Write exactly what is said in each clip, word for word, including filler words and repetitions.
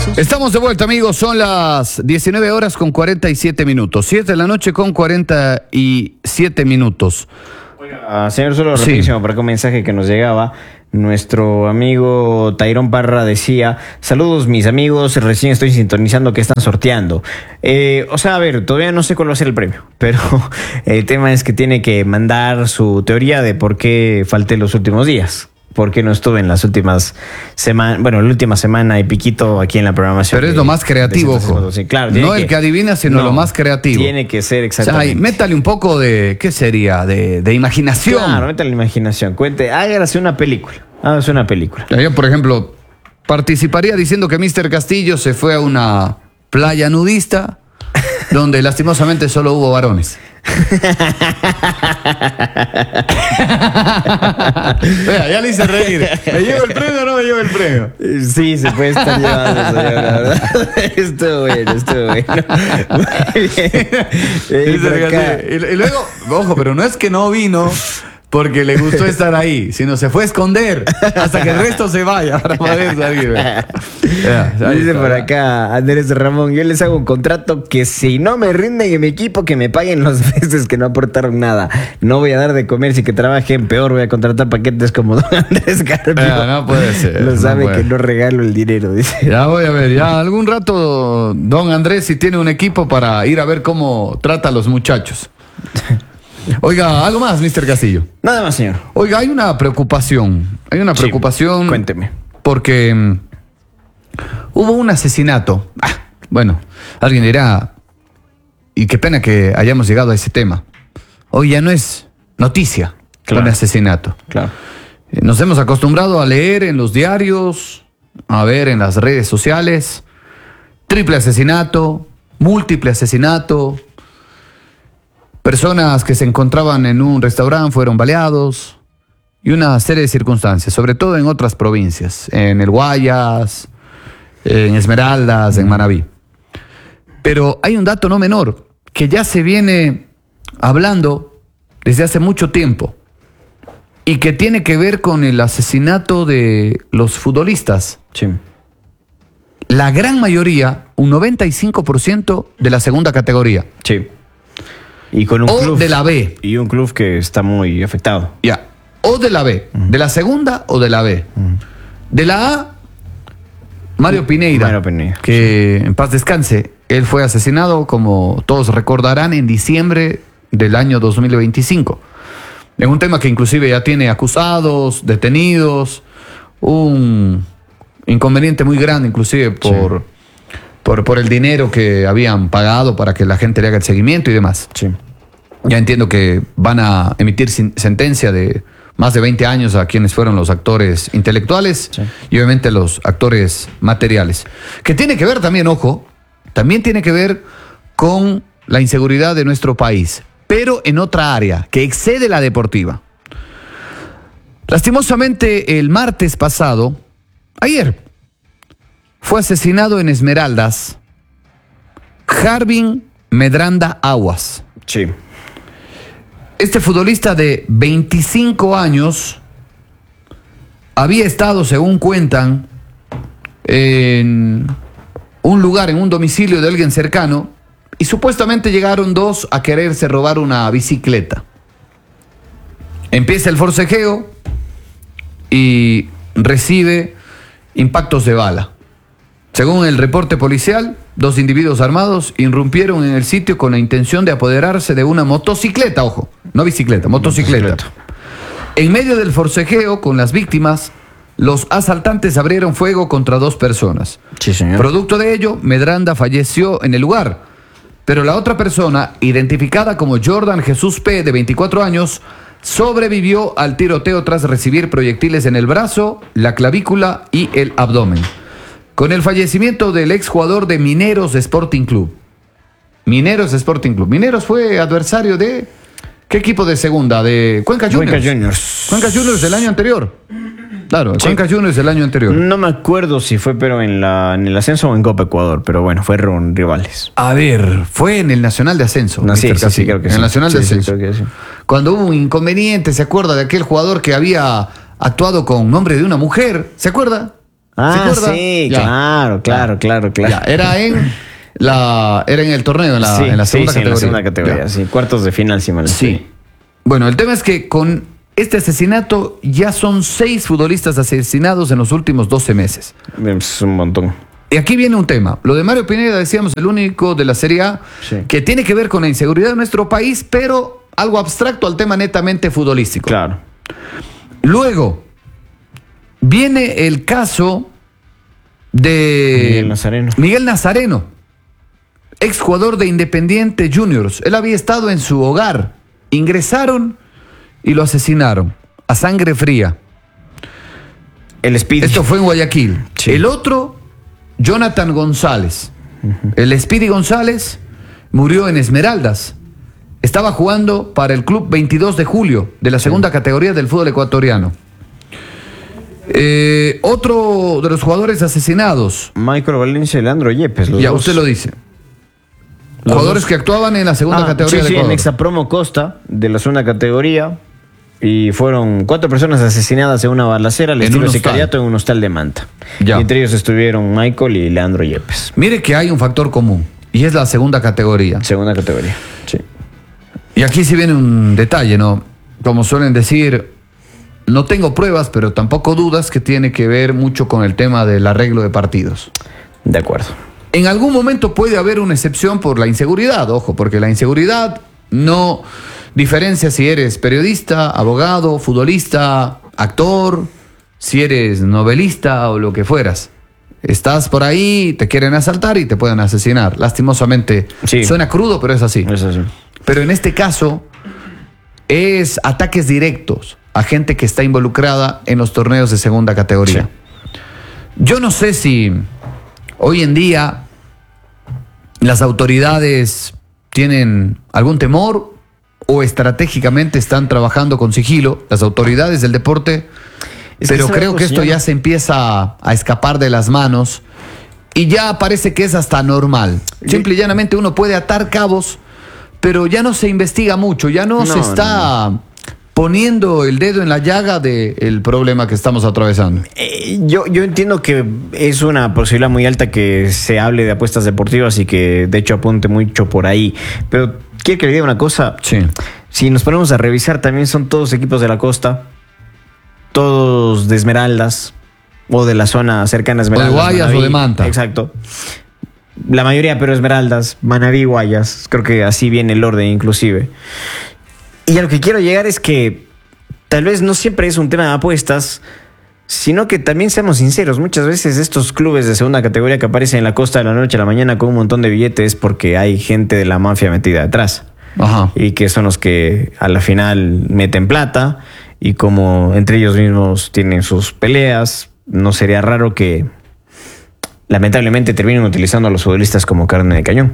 Estamos de vuelta, amigos. Son las diecinueve horas con cuarenta y siete minutos. siete de la noche con cuarenta y siete minutos. Oiga, señor, solo rapidísimo, Sí. para que un mensaje que nos llegaba. Nuestro amigo Tairón Parra decía: saludos mis amigos, recién estoy sintonizando que están sorteando. Eh, o sea, a ver, todavía no sé cuál va a ser el premio, pero el tema es que tiene que mandar su teoría de por qué falté los últimos días. ¿Por qué no estuve en las últimas semanas? Bueno, la última semana y piquito aquí en la programación. Pero es de, lo más creativo, ojo. Sí, claro, no que, el que adivina, sino no, lo más creativo. Tiene que ser O sea, exactamente. ahí, métale un poco de, ¿qué sería? De, de imaginación. Claro, métale la imaginación. Cuente, hágase una película. Hágase una película. Yo, por ejemplo, participaría diciendo que míster Castillo se fue a una playa nudista donde lastimosamente solo hubo varones. Vea, ya le hice reír. ¿Me llevo el premio o no me llevo el premio? Sí, se puede estar llevando, señor, la verdad. Estuvo bueno, estuvo bueno. Muy bien. Y por acá. Y, y luego, ojo, pero no es que no vino porque le gustó estar ahí, sino se fue a esconder hasta que el resto se vaya para poder salir. Ya, ahí Dice está, por ya. acá Andrés Ramón: yo les hago un contrato que si no me rinden en mi equipo, que me paguen los meses que no aportaron nada. No voy a dar de comer, si que trabajen peor voy a contratar paquetes como don Andrés Carpio. Ya, no puede ser, Lo no sabe puede. que no regalo el dinero, dice. Ya voy a ver, ya algún rato don Andrés si tiene un equipo para ir a ver cómo trata a los muchachos. Oiga, algo más, míster Castillo. Nada más, señor. Oiga, hay una preocupación, hay una Sí, preocupación. cuénteme. Porque mm, hubo un asesinato. Ah, bueno, alguien dirá, y qué pena que hayamos llegado a ese tema. Hoy ya no es noticia Claro. un asesinato. Claro. Eh, Nos hemos acostumbrado a leer en los diarios, a ver en las redes sociales, triple asesinato, múltiple asesinato, personas que se encontraban en un restaurante fueron baleados y una serie de circunstancias, sobre todo en otras provincias, en el Guayas, en Esmeraldas, en Manabí. Pero hay un dato no menor que ya se viene hablando desde hace mucho tiempo y que tiene que ver con el asesinato de los futbolistas. Sí. La gran mayoría, un noventa y cinco por ciento de la segunda categoría. Sí. Y con un O club. de la B. Y un club que está muy afectado. Ya. O de la B. De la segunda o de la B. De la A, Mario Pineira. Mario Pineira, Que en paz descanse. Él fue asesinado, como todos recordarán, en diciembre del año dos mil veinticinco. En un tema que inclusive ya tiene acusados, detenidos, un inconveniente muy grande inclusive por, Sí. por, por el dinero que habían pagado para que la gente le haga el seguimiento y demás. Sí. Ya entiendo que van a emitir sin- sentencia de más de veinte años a quienes fueron los actores intelectuales Sí. y obviamente los actores materiales. Que tiene que ver también, ojo, también tiene que ver con la inseguridad de nuestro país, pero en otra área que excede la deportiva. Lastimosamente, el martes pasado, ayer, fue asesinado en Esmeraldas Jarvin Medranda Aguas. Sí. Este futbolista de veinticinco años había estado, según cuentan, en un lugar, en un domicilio de alguien cercano, y supuestamente llegaron dos a quererse robar una bicicleta. Empieza el forcejeo y recibe impactos de bala. Según el reporte policial, dos individuos armados irrumpieron en el sitio con la intención de apoderarse de una motocicleta, ojo, no bicicleta, motocicleta. Motocicleta. En medio del forcejeo con las víctimas, los asaltantes abrieron fuego contra dos personas. Sí, señor. Producto de ello, Medranda falleció en el lugar, pero la otra persona, identificada como Jordan Jesús P., de veinticuatro años, sobrevivió al tiroteo tras recibir proyectiles en el brazo, la clavícula y el abdomen. Con el fallecimiento del exjugador de Mineros Sporting Club. Mineros Sporting Club. Mineros fue adversario de... ¿Qué equipo de segunda? De Cuenca Juniors. Cuenca Juniors. Cuenca Juniors del año anterior. Claro, Sí. Cuenca Juniors del año anterior. No me acuerdo si fue pero en, la, en el ascenso o en Copa Ecuador, pero bueno, fueron rivales. A ver, fue en el Nacional de Ascenso. No, sí, mister sí, sí, Castillo. creo que en sí. el Nacional de Sí, sí, Ascenso. creo que sí. Cuando hubo un inconveniente, ¿se acuerda de aquel jugador que había actuado con nombre de una mujer? ¿Se acuerda? Ah, sí, ya. claro, claro, claro, claro. Ya, era en la, era en el torneo, en la, sí, en la segunda sí, sí, categoría. En la segunda categoría, sí, cuartos de final, sí, mal Sí. estoy. Bueno, el tema es que con este asesinato ya son seis futbolistas asesinados en los últimos doce meses. Es un montón. Y aquí viene un tema. Lo de Mario Pineda, decíamos, el único de la Serie A Sí. que tiene que ver con la inseguridad de nuestro país, pero algo abstracto al tema netamente futbolístico. Claro. Luego, viene el caso de Miguel Nazareno. Miguel Nazareno, exjugador de Independiente Juniors. Él había estado en su hogar. Ingresaron y lo asesinaron a sangre fría. El Speedy. Esto fue en Guayaquil. Sí. El otro, Jonathan González. Uh-huh. El Speedy González murió en Esmeraldas. Estaba jugando para el club veintidós de julio de la segunda sí. categoría del fútbol ecuatoriano. Eh, otro de los jugadores asesinados, Michael Valencia y Leandro Yepes. Ya dos. Usted lo dice. Los jugadores dos. que actuaban en la segunda ah, categoría sí, de sí, Ecuador. En Exapromo Costa, de la segunda categoría. Y fueron cuatro personas asesinadas en una balacera al estilo sicariato en un hostal de Manta. Ya. Y entre ellos estuvieron Michael y Leandro Yepes. Mire que hay un factor común, y es la segunda categoría. Segunda categoría, sí. Y aquí sí viene un detalle, ¿no? Como suelen decir, no tengo pruebas, pero tampoco dudas que tiene que ver mucho con el tema del arreglo de partidos. De acuerdo. En algún momento puede haber una excepción por la inseguridad, ojo, porque la inseguridad no diferencia si eres periodista, abogado, futbolista, actor, si eres novelista o lo que fueras. Estás por ahí, te quieren asaltar y te pueden asesinar. Lastimosamente, sí. Suena crudo, pero es así. Es así. Pero en este caso es ataques directos a gente que está involucrada en los torneos de segunda categoría. Sí. Yo no sé si hoy en día las autoridades tienen algún temor o estratégicamente están trabajando con sigilo, las autoridades del deporte, es pero que creo que esto ya se empieza a, a escapar de las manos y ya parece que es hasta normal. Simple y llanamente uno puede atar cabos, pero ya no se investiga mucho, ya no, no se está no. poniendo el dedo en la llaga del problema que estamos atravesando. Eh, yo, yo entiendo que es una posibilidad muy alta que se hable de apuestas deportivas y que de hecho apunte mucho por ahí, pero quiero que le diga una cosa. Sí. Si nos ponemos a revisar, también son todos equipos de la costa, todos de Esmeraldas o de la zona cercana a Esmeraldas. O de Guayas Manaví, o de Manta. Exacto. La mayoría, pero Esmeraldas, Manaví, Guayas. Creo que así viene el orden inclusive. Y a lo que quiero llegar es que tal vez no siempre es un tema de apuestas, sino que también seamos sinceros. Muchas veces estos clubes de segunda categoría que aparecen en la costa de la noche a la mañana con un montón de billetes porque hay gente de la mafia metida detrás. Ajá. Y que son los que a la final meten plata y como entre ellos mismos tienen sus peleas, no sería raro que lamentablemente terminen utilizando a los futbolistas como carne de cañón.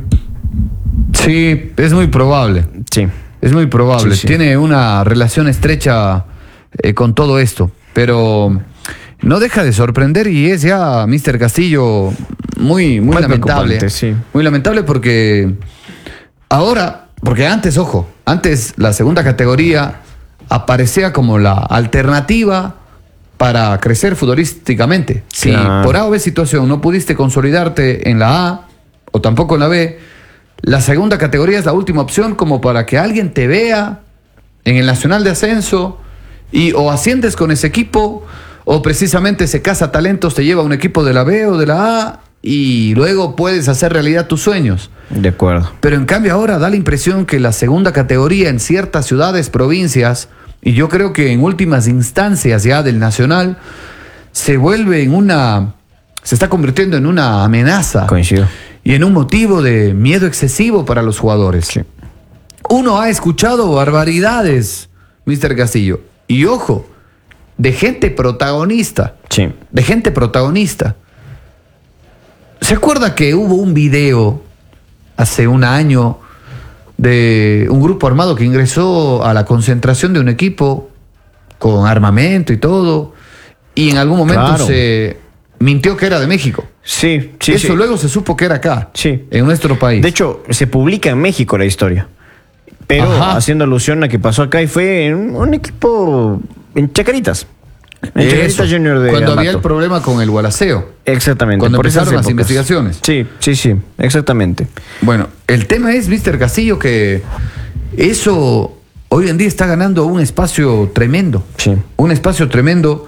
Sí, es muy probable. Sí. Es muy probable. Sí, sí. Tiene una relación estrecha eh, con todo esto, pero no deja de sorprender y es ya, mister Castillo, muy, muy, muy lamentable. Sí. Muy lamentable porque ahora, porque antes, ojo, antes la segunda categoría aparecía como la alternativa para crecer futbolísticamente. Si claro. por A o B situación no pudiste consolidarte en la A o tampoco en la B, la segunda categoría es la última opción como para que alguien te vea en el Nacional de Ascenso y o asciendes con ese equipo o precisamente ese cazatalentos te lleva a un equipo de la B o de la A y luego puedes hacer realidad tus sueños. De acuerdo. Pero en cambio ahora da la impresión que la segunda categoría en ciertas ciudades, provincias, y yo creo que en últimas instancias ya del Nacional, se vuelve en una, se está convirtiendo en una amenaza. Coincido. Y en un motivo de miedo excesivo para los jugadores. Sí. Uno ha escuchado barbaridades, mister Castillo. Y ojo, de gente protagonista. Sí. De gente protagonista. ¿Se acuerda que hubo un video hace un año de un grupo armado que ingresó a la concentración de un equipo con armamento y todo? Y en algún momento claro. se mintió que era de México. Sí, sí. Eso sí. luego se supo que era acá, sí. en nuestro país. De hecho, se publica en México la historia. Pero Ajá. haciendo alusión a que pasó acá y fue en un equipo en Chacaritas. Eso, Junior de cuando Amato. Había el problema con el Gualaceo. Exactamente. Cuando por empezaron las investigaciones. Sí, sí, sí, exactamente. Bueno, el tema es, mister Castillo, que eso hoy en día está ganando un espacio tremendo. Sí. Un espacio tremendo.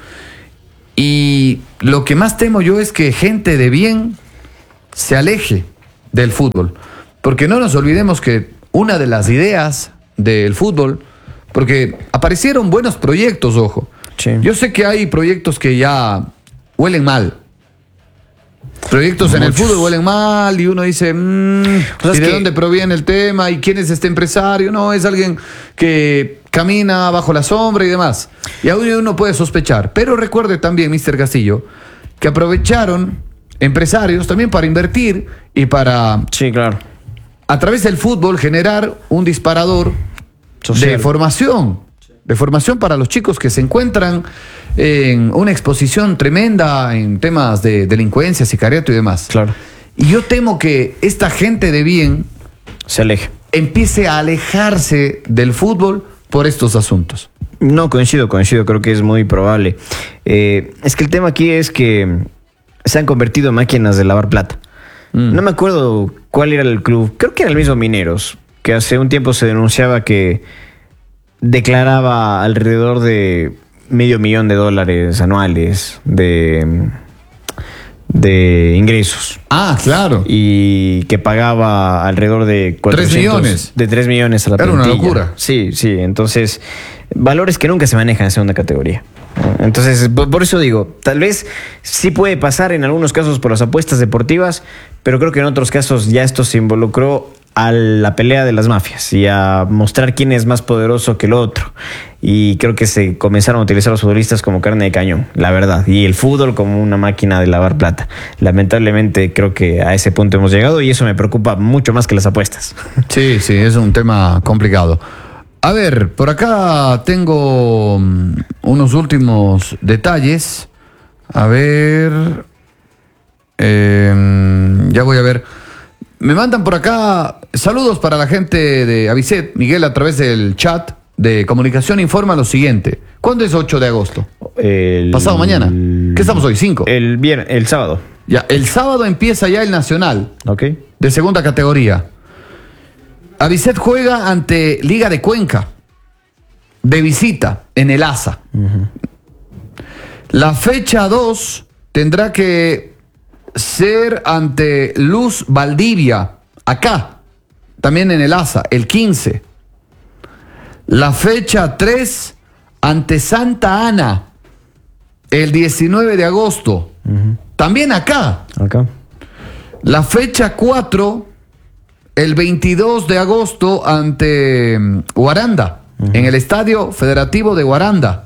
Y lo que más temo yo es que gente de bien se aleje del fútbol. Porque no nos olvidemos que una de las ideas del fútbol, porque aparecieron buenos proyectos, ojo. Sí. Yo sé que hay proyectos que ya huelen mal. Proyectos Muchos. en el fútbol huelen mal y uno dice, mmm, ¿y de que... dónde proviene el tema? ¿Y quién es este empresario? No, es alguien que camina bajo la sombra y demás. Y aún uno puede sospechar. Pero recuerde también, mister Castillo, que aprovecharon empresarios también para invertir y para, sí, claro, a través del fútbol, generar un disparador social de formación. De formación para los chicos que se encuentran en una exposición tremenda en temas de delincuencia, sicariato y demás. Claro. Y yo temo que esta gente de bien se aleje, empiece a alejarse del fútbol por estos asuntos. No, coincido, coincido, creo que es muy probable. Eh, es que el tema aquí es que se han convertido en máquinas de lavar plata. Mm. No me acuerdo cuál era el club, creo que era el mismo Mineros, que hace un tiempo se denunciaba que declaraba alrededor de medio millón de dólares anuales de, de ingresos. Ah, claro. Y que pagaba alrededor de cuatrocientos, tres millones. De tres millones a la plantilla. Era una locura. Sí, sí. Entonces, valores que nunca se manejan en segunda categoría. Entonces, por eso digo, tal vez sí puede pasar en algunos casos por las apuestas deportivas, pero creo que en otros casos ya esto se involucró a la pelea de las mafias y a mostrar quién es más poderoso que el otro. Y creo que se comenzaron a utilizar a los futbolistas como carne de cañón, la verdad. Y el fútbol como una máquina de lavar plata. Lamentablemente creo que a ese punto hemos llegado y eso me preocupa mucho más que las apuestas. Sí, sí, es un tema complicado. A ver, por acá tengo unos últimos detalles. A ver... Eh, ya voy a ver... Me mandan por acá saludos para la gente de Avicet. Miguel, a través del chat de comunicación, informa lo siguiente. ¿Cuándo es ocho de agosto? El... Pasado mañana. ¿Qué estamos hoy? cinco. El viernes, el sábado. Ya, el sábado empieza ya el Nacional. Ok. De segunda categoría. Avicet juega ante Liga de Cuenca. De visita, en el Asa. Uh-huh. La fecha dos tendrá que ser ante Luz Valdivia, acá, también en el Asa, el quince. La fecha tres ante Santa Ana, el diecinueve de agosto, uh-huh. También acá. Acá. La fecha cuatro, el veintidós de agosto, ante Guaranda, uh-huh. En el Estadio Federativo de Guaranda.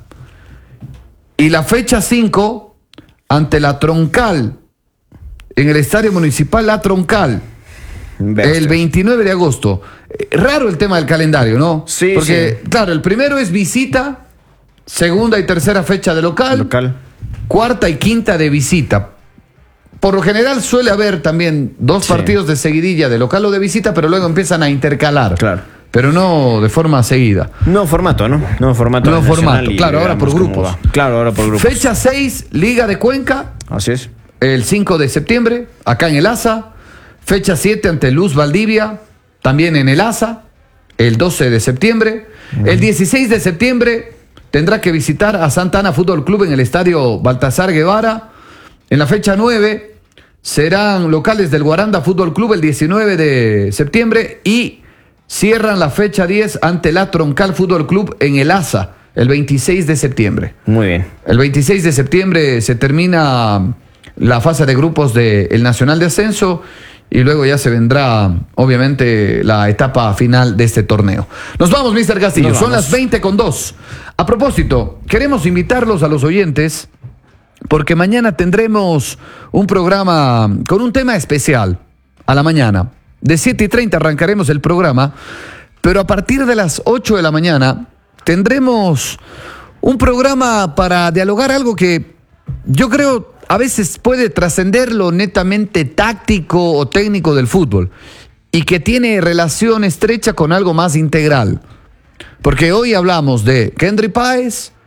Y la fecha cinco, ante la Troncal, en el Estadio Municipal La Troncal, Bestia. El veintinueve de agosto. Raro el tema del calendario, ¿no? Sí, porque, sí. Claro, el primero es visita, segunda y tercera fecha de local, local, cuarta y quinta de visita. Por lo general suele haber también dos sí. partidos de seguidilla de local o de visita, pero luego empiezan a intercalar. Claro. Pero no de forma seguida. No formato, ¿no? No formato. No formato, claro, ahora por grupos. Claro, ahora por grupos. Fecha seis, Liga de Cuenca. Así es. El cinco de septiembre, acá en el Asa. Fecha siete ante Luz Valdivia, también en el Asa, el doce de septiembre. Uh-huh. El dieciséis de septiembre tendrá que visitar a Santa Ana Fútbol Club en el Estadio Baltasar Guevara. En la fecha nueve serán locales del Guaranda Fútbol Club el diecinueve de septiembre y cierran la fecha diez ante la Troncal Fútbol Club en el Asa el veintiséis de septiembre. Muy bien. El veintiséis de septiembre se termina la fase de grupos del Nacional de Ascenso y luego ya se vendrá, obviamente, la etapa final de este torneo. Nos vamos, mister Castillo. Nos Son vamos. Las veinte con dos. A propósito, queremos invitarlos a los oyentes porque mañana tendremos un programa con un tema especial a la mañana. De siete y treinta arrancaremos el programa, pero a partir de las ocho de la mañana tendremos un programa para dialogar algo que yo creo a veces puede trascender lo netamente táctico o técnico del fútbol y que tiene relación estrecha con algo más integral. Porque hoy hablamos de Kendry Páez,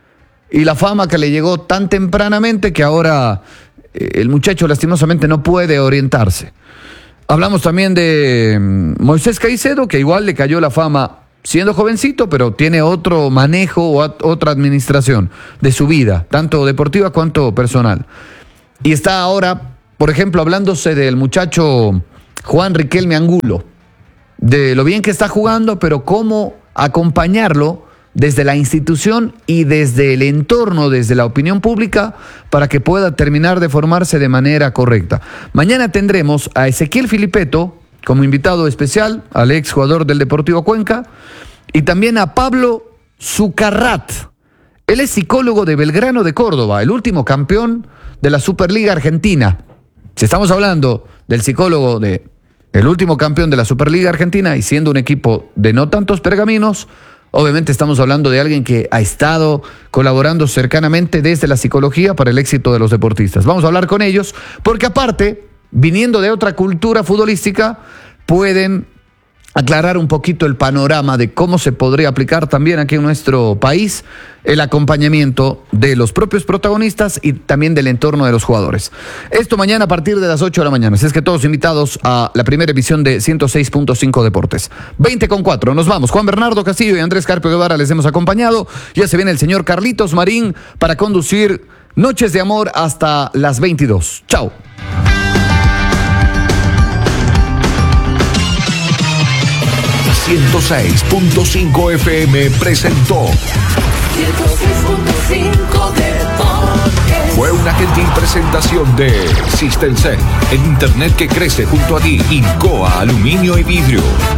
y la fama que le llegó tan tempranamente que ahora eh, el muchacho lastimosamente no puede orientarse. Hablamos también de Moisés Caicedo, que igual le cayó la fama siendo jovencito, pero tiene otro manejo o otra administración de su vida, tanto deportiva cuanto personal. Y está ahora, por ejemplo, hablándose del muchacho Juan Riquelme Angulo, de lo bien que está jugando, pero cómo acompañarlo desde la institución y desde el entorno, desde la opinión pública, para que pueda terminar de formarse de manera correcta. Mañana tendremos a Ezequiel Filipeto como invitado especial, al ex jugador del Deportivo Cuenca, y también a Pablo Zucarrat. Él es psicólogo de Belgrano de Córdoba, el último campeón de la Superliga Argentina. Si estamos hablando del psicólogo de el último campeón de la Superliga Argentina y siendo un equipo de no tantos pergaminos, obviamente estamos hablando de alguien que ha estado colaborando cercanamente desde la psicología para el éxito de los deportistas. Vamos a hablar con ellos porque aparte, viniendo de otra cultura futbolística, pueden aclarar un poquito el panorama de cómo se podría aplicar también aquí en nuestro país el acompañamiento de los propios protagonistas y también del entorno de los jugadores. Esto mañana a partir de las ocho de la mañana. Así es que todos invitados a la primera emisión de ciento seis punto cinco Deportes. veinte con cuatro, nos vamos. Juan Bernardo Castillo y Andrés Carpio Guevara les hemos acompañado. Ya se viene el señor Carlitos Marín para conducir Noches de Amor hasta las veintidós. Chao. ciento seis punto cinco F M presentó ciento seis punto cinco Deportes. Fue una gentil presentación de System Cell, el internet que crece junto a ti. Incoa Aluminio y Vidrio.